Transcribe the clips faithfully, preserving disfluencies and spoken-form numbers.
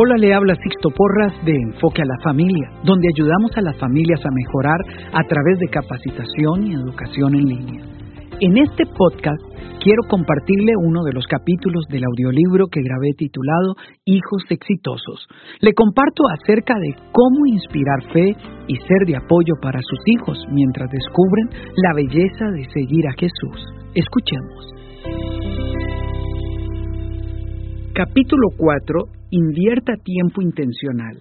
Hola, le habla Sixto Porras de Enfoque a la Familia, donde ayudamos a las familias a mejorar a través de capacitación y educación en línea. En este podcast quiero compartirle uno de los capítulos del audiolibro que grabé titulado Hijos Exitosos. Le comparto acerca de cómo inspirar fe y ser de apoyo para sus hijos mientras descubren la belleza de seguir a Jesús. Escuchemos. Capítulo cuatro. Invierta tiempo intencional.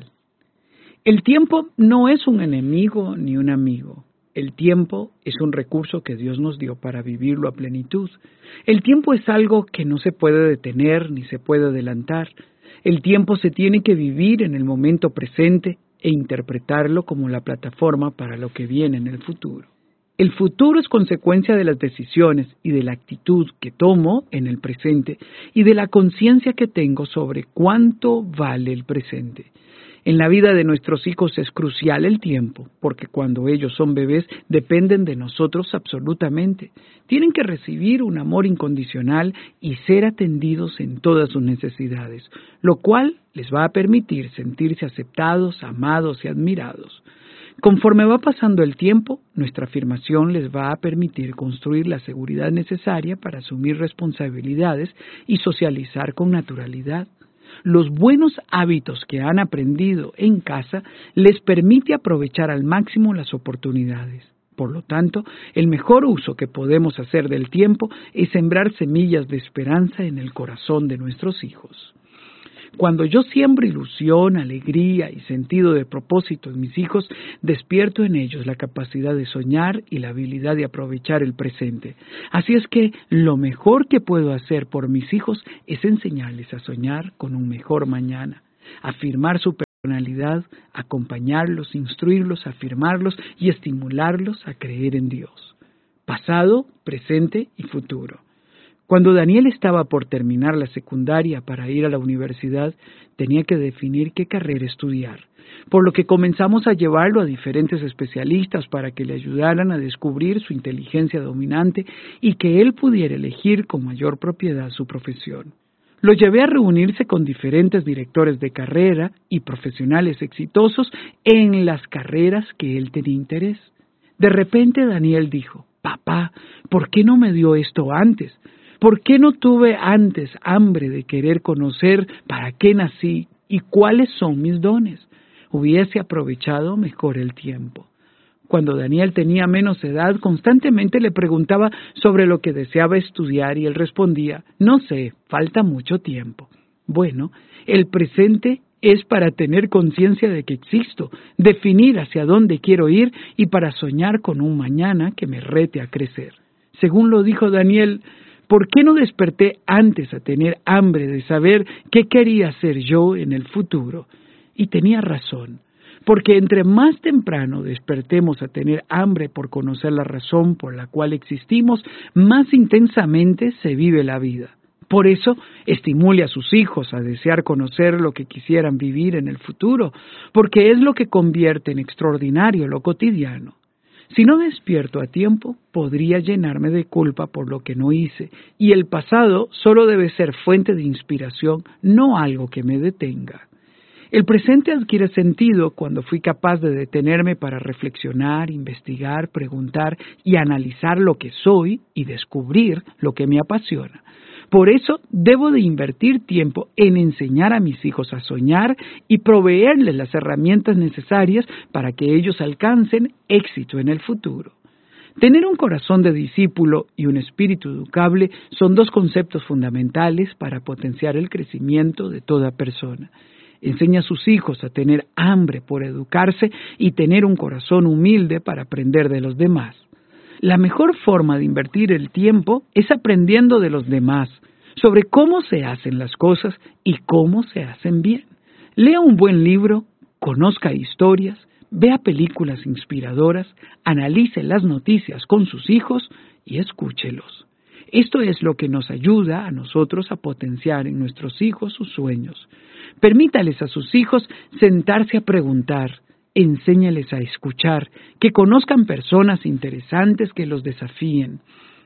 El tiempo no es un enemigo ni un amigo. El tiempo es un recurso que Dios nos dio para vivirlo a plenitud. El tiempo es algo que no se puede detener ni se puede adelantar. El tiempo se tiene que vivir en el momento presente e interpretarlo como la plataforma para lo que viene en el futuro. El futuro es consecuencia de las decisiones y de la actitud que tomo en el presente y de la conciencia que tengo sobre cuánto vale el presente. En la vida de nuestros hijos es crucial el tiempo, porque cuando ellos son bebés dependen de nosotros absolutamente. Tienen que recibir un amor incondicional y ser atendidos en todas sus necesidades, lo cual les va a permitir sentirse aceptados, amados y admirados. Conforme va pasando el tiempo, nuestra afirmación les va a permitir construir la seguridad necesaria para asumir responsabilidades y socializar con naturalidad. Los buenos hábitos que han aprendido en casa les permite aprovechar al máximo las oportunidades. Por lo tanto, el mejor uso que podemos hacer del tiempo es sembrar semillas de esperanza en el corazón de nuestros hijos. Cuando yo siembro ilusión, alegría y sentido de propósito en mis hijos, despierto en ellos la capacidad de soñar y la habilidad de aprovechar el presente. Así es que lo mejor que puedo hacer por mis hijos es enseñarles a soñar con un mejor mañana, afirmar su personalidad, acompañarlos, instruirlos, afirmarlos y estimularlos a creer en Dios. Pasado, presente y futuro. Cuando Daniel estaba por terminar la secundaria para ir a la universidad, tenía que definir qué carrera estudiar, por lo que comenzamos a llevarlo a diferentes especialistas para que le ayudaran a descubrir su inteligencia dominante y que él pudiera elegir con mayor propiedad su profesión. Lo llevé a reunirse con diferentes directores de carrera y profesionales exitosos en las carreras que él tenía interés. De repente Daniel dijo: «Papá, ¿por qué no me dio esto antes? ¿Por qué no tuve antes hambre de querer conocer para qué nací y cuáles son mis dones? Hubiese aprovechado mejor el tiempo». Cuando Daniel tenía menos edad, constantemente le preguntaba sobre lo que deseaba estudiar y él respondía: «No sé, falta mucho tiempo». Bueno, el presente es para tener conciencia de que existo, definir hacia dónde quiero ir y para soñar con un mañana que me rete a crecer. Según lo dijo Daniel, ¿por qué no desperté antes a tener hambre de saber qué quería hacer yo en el futuro? Y tenía razón, porque entre más temprano despertemos a tener hambre por conocer la razón por la cual existimos, más intensamente se vive la vida. Por eso, estimule a sus hijos a desear conocer lo que quisieran vivir en el futuro, porque es lo que convierte en extraordinario lo cotidiano. Si no despierto a tiempo, podría llenarme de culpa por lo que no hice, y el pasado solo debe ser fuente de inspiración, no algo que me detenga. El presente adquiere sentido cuando fui capaz de detenerme para reflexionar, investigar, preguntar y analizar lo que soy y descubrir lo que me apasiona. Por eso debo de invertir tiempo en enseñar a mis hijos a soñar y proveerles las herramientas necesarias para que ellos alcancen éxito en el futuro. Tener un corazón de discípulo y un espíritu educable son dos conceptos fundamentales para potenciar el crecimiento de toda persona. Enseña a sus hijos a tener hambre por educarse y tener un corazón humilde para aprender de los demás. La mejor forma de invertir el tiempo es aprendiendo de los demás, sobre cómo se hacen las cosas y cómo se hacen bien. Lea un buen libro, conozca historias, vea películas inspiradoras, analice las noticias con sus hijos y escúchelos. Esto es lo que nos ayuda a nosotros a potenciar en nuestros hijos sus sueños. Permítales a sus hijos sentarse a preguntar. Enséñales a escuchar, que conozcan personas interesantes que los desafíen.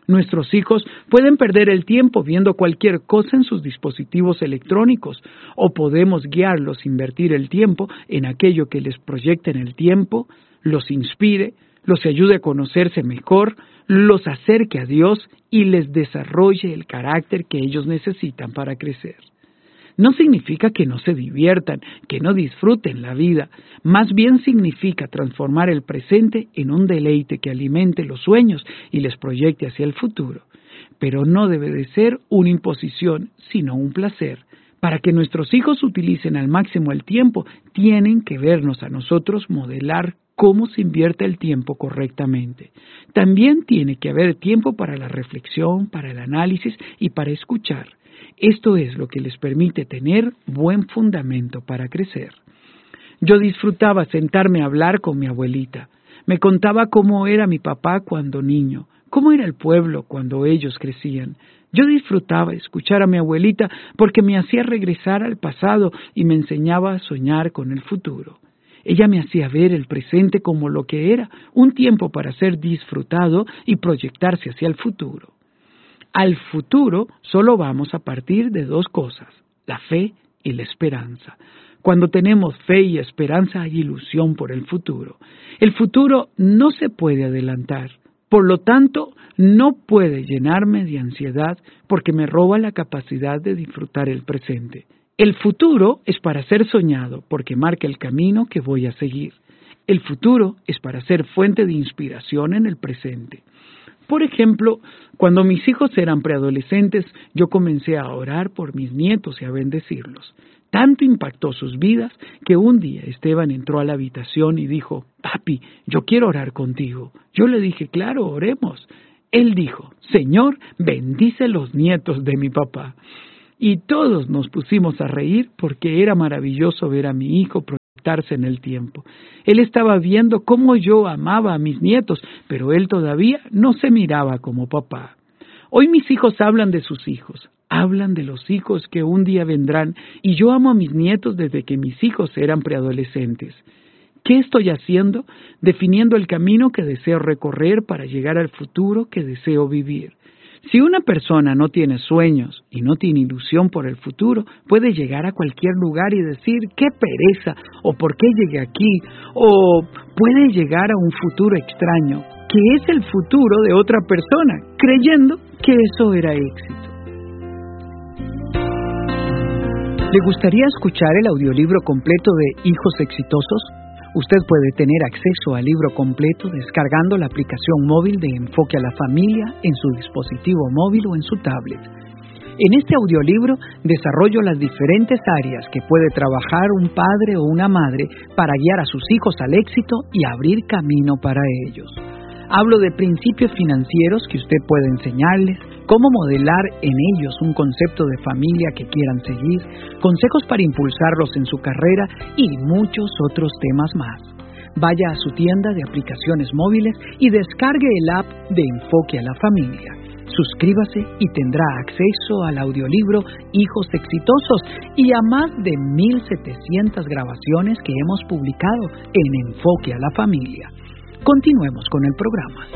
Nuestros hijos pueden perder el tiempo viendo cualquier cosa en sus dispositivos electrónicos, o podemos guiarlos a invertir el tiempo en aquello que les proyecte en el tiempo, los inspire, los ayude a conocerse mejor, los acerque a Dios y les desarrolle el carácter que ellos necesitan para crecer. No significa que no se diviertan, que no disfruten la vida, más bien significa transformar el presente en un deleite que alimente los sueños y les proyecte hacia el futuro. Pero no debe de ser una imposición, sino un placer. Para que nuestros hijos utilicen al máximo el tiempo, tienen que vernos a nosotros modelar cómo se invierte el tiempo correctamente. También tiene que haber tiempo para la reflexión, para el análisis y para escuchar. Esto es lo que les permite tener buen fundamento para crecer. Yo disfrutaba sentarme a hablar con mi abuelita. Me contaba cómo era mi papá cuando niño, cómo era el pueblo cuando ellos crecían. Yo disfrutaba escuchar a mi abuelita porque me hacía regresar al pasado y me enseñaba a soñar con el futuro. Ella me hacía ver el presente como lo que era, un tiempo para ser disfrutado y proyectarse hacia el futuro. Al futuro solo vamos a partir de dos cosas, la fe y la esperanza. Cuando tenemos fe y esperanza hay ilusión por el futuro. El futuro no se puede adelantar, por lo tanto no puede llenarme de ansiedad porque me roba la capacidad de disfrutar el presente. El futuro es para ser soñado porque marca el camino que voy a seguir. El futuro es para ser fuente de inspiración en el presente. Por ejemplo, cuando mis hijos eran preadolescentes, yo comencé a orar por mis nietos y a bendecirlos. Tanto impactó sus vidas que un día Esteban entró a la habitación y dijo, «Papi, yo quiero orar contigo». Yo le dije, «Claro, oremos». Él dijo, «Señor, bendice los nietos de mi papá». Y todos nos pusimos a reír porque era maravilloso ver a mi hijo proyectarse en el tiempo. Él estaba viendo cómo yo amaba a mis nietos, pero él todavía no se miraba como papá. Hoy mis hijos hablan de sus hijos, hablan de los hijos que un día vendrán, y yo amo a mis nietos desde que mis hijos eran preadolescentes. ¿Qué estoy haciendo? Definiendo el camino que deseo recorrer para llegar al futuro que deseo vivir. Si una persona no tiene sueños y no tiene ilusión por el futuro, puede llegar a cualquier lugar y decir, ¡qué pereza! O ¿por qué llegué aquí? O puede llegar a un futuro extraño, que es el futuro de otra persona, creyendo que eso era éxito. ¿Le gustaría escuchar el audiolibro completo de Hijos Exitosos? Usted puede tener acceso al libro completo descargando la aplicación móvil de Enfoque a la Familia en su dispositivo móvil o en su tablet. En este audiolibro desarrollo las diferentes áreas que puede trabajar un padre o una madre para guiar a sus hijos al éxito y abrir camino para ellos. Hablo de principios financieros que usted puede enseñarles, cómo modelar en ellos un concepto de familia que quieran seguir, consejos para impulsarlos en su carrera y muchos otros temas más. Vaya a su tienda de aplicaciones móviles y descargue el app de Enfoque a la Familia. Suscríbase y tendrá acceso al audiolibro Hijos Exitosos y a más de mil setecientas grabaciones que hemos publicado en Enfoque a la Familia. Continuemos con el programa.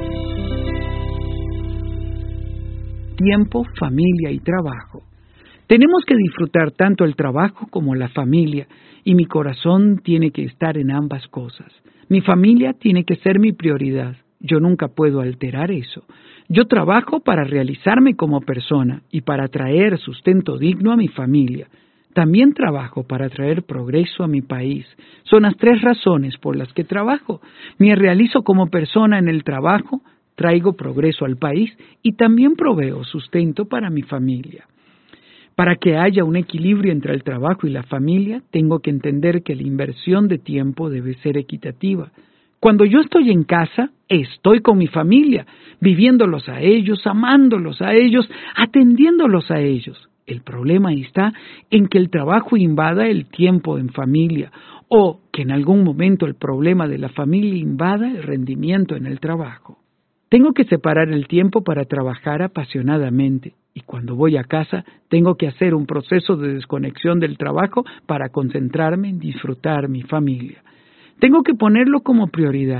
Tiempo, familia y trabajo. Tenemos que disfrutar tanto el trabajo como la familia, y mi corazón tiene que estar en ambas cosas. Mi familia tiene que ser mi prioridad. Yo nunca puedo alterar eso. Yo trabajo para realizarme como persona y para traer sustento digno a mi familia. También trabajo para traer progreso a mi país. Son las tres razones por las que trabajo. Me realizo como persona en el trabajo, traigo progreso al país y también proveo sustento para mi familia. Para que haya un equilibrio entre el trabajo y la familia, tengo que entender que la inversión de tiempo debe ser equitativa. Cuando yo estoy en casa, estoy con mi familia, viviéndolos a ellos, amándolos a ellos, atendiéndolos a ellos. El problema está en que el trabajo invada el tiempo en familia o que en algún momento el problema de la familia invada el rendimiento en el trabajo. Tengo que separar el tiempo para trabajar apasionadamente y cuando voy a casa tengo que hacer un proceso de desconexión del trabajo para concentrarme en disfrutar mi familia. Tengo que ponerlo como prioridad.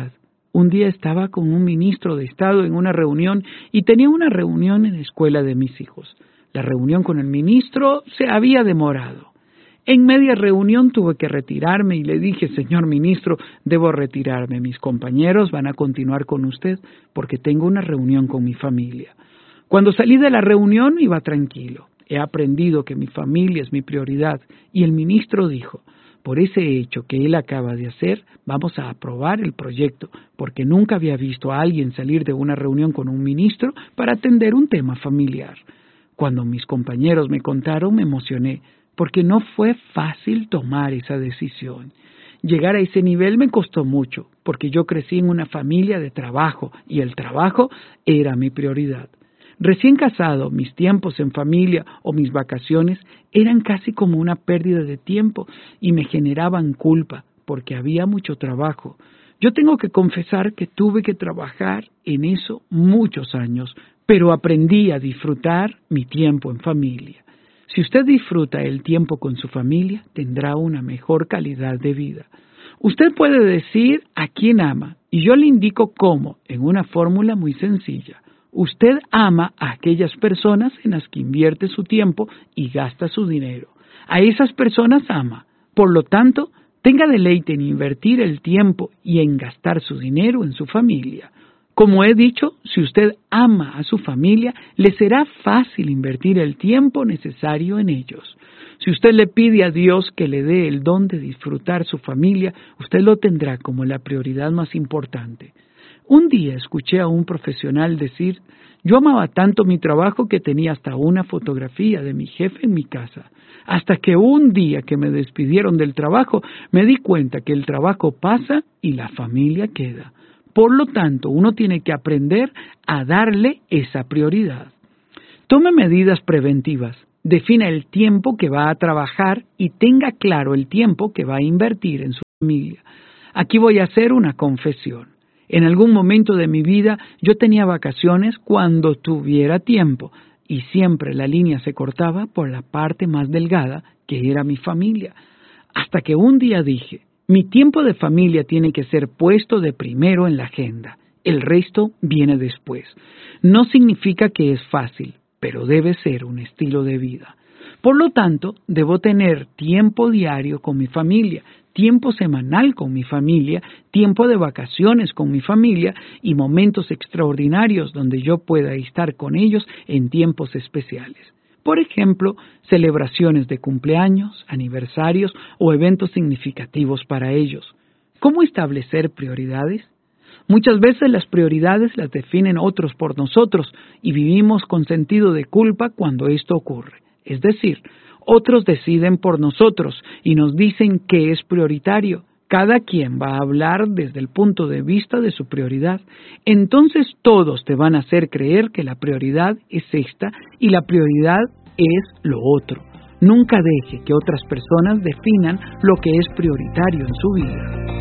Un día estaba con un ministro de Estado en una reunión y tenía una reunión en la escuela de mis hijos. La reunión con el ministro se había demorado. En media reunión tuve que retirarme y le dije, señor ministro, debo retirarme. Mis compañeros van a continuar con usted porque tengo una reunión con mi familia. Cuando salí de la reunión iba tranquilo. He aprendido que mi familia es mi prioridad y el ministro dijo, por ese hecho que él acaba de hacer, vamos a aprobar el proyecto, porque nunca había visto a alguien salir de una reunión con un ministro para atender un tema familiar. Cuando mis compañeros me contaron, me emocioné, porque no fue fácil tomar esa decisión. Llegar a ese nivel me costó mucho, porque yo crecí en una familia de trabajo y el trabajo era mi prioridad. Recién casado, mis tiempos en familia o mis vacaciones eran casi como una pérdida de tiempo y me generaban culpa porque había mucho trabajo. Yo tengo que confesar que tuve que trabajar en eso muchos años, pero aprendí a disfrutar mi tiempo en familia. Si usted disfruta el tiempo con su familia, tendrá una mejor calidad de vida. Usted puede decir a quién ama y yo le indico cómo en una fórmula muy sencilla. Usted ama a aquellas personas en las que invierte su tiempo y gasta su dinero. A esas personas ama. Por lo tanto, tenga deleite en invertir el tiempo y en gastar su dinero en su familia. Como he dicho, si usted ama a su familia, le será fácil invertir el tiempo necesario en ellos. Si usted le pide a Dios que le dé el don de disfrutar su familia, usted lo tendrá como la prioridad más importante. Un día escuché a un profesional decir, yo amaba tanto mi trabajo que tenía hasta una fotografía de mi jefe en mi casa. Hasta que un día que me despidieron del trabajo, me di cuenta que el trabajo pasa y la familia queda. Por lo tanto, uno tiene que aprender a darle esa prioridad. Tome medidas preventivas. Defina el tiempo que va a trabajar y tenga claro el tiempo que va a invertir en su familia. Aquí voy a hacer una confesión. En algún momento de mi vida yo tenía vacaciones cuando tuviera tiempo y siempre la línea se cortaba por la parte más delgada que era mi familia. Hasta que un día dije, mi tiempo de familia tiene que ser puesto de primero en la agenda. El resto viene después. No significa que es fácil, pero debe ser un estilo de vida. Por lo tanto, debo tener tiempo diario con mi familia, tiempo semanal con mi familia, tiempo de vacaciones con mi familia y momentos extraordinarios donde yo pueda estar con ellos en tiempos especiales. Por ejemplo, celebraciones de cumpleaños, aniversarios o eventos significativos para ellos. ¿Cómo establecer prioridades? Muchas veces las prioridades las definen otros por nosotros y vivimos con sentido de culpa cuando esto ocurre. Es decir, otros deciden por nosotros y nos dicen qué es prioritario. Cada quien va a hablar desde el punto de vista de su prioridad. Entonces todos te van a hacer creer que la prioridad es esta y la prioridad es lo otro. Nunca deje que otras personas definan lo que es prioritario en su vida.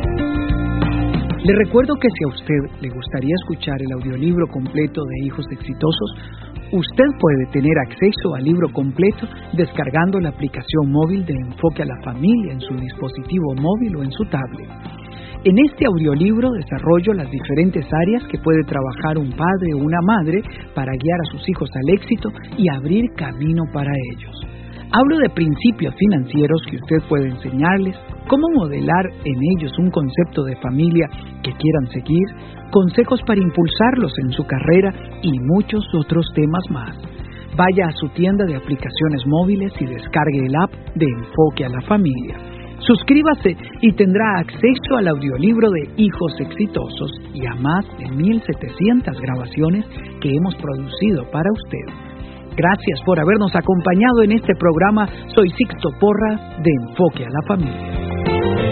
Le recuerdo que si a usted le gustaría escuchar el audiolibro completo de Hijos Exitosos, usted puede tener acceso al libro completo descargando la aplicación móvil de Enfoque a la Familia en su dispositivo móvil o en su tablet. En este audiolibro desarrollo las diferentes áreas que puede trabajar un padre o una madre para guiar a sus hijos al éxito y abrir camino para ellos. Hablo de principios financieros que usted puede enseñarles, cómo modelar en ellos un concepto de familia que quieran seguir, consejos para impulsarlos en su carrera y muchos otros temas más. Vaya a su tienda de aplicaciones móviles y descargue el app de Enfoque a la Familia. Suscríbase y tendrá acceso al audiolibro de Hijos Exitosos y a más de mil setecientas grabaciones que hemos producido para usted. Gracias por habernos acompañado en este programa. Soy Sixto Porras de Enfoque a la Familia.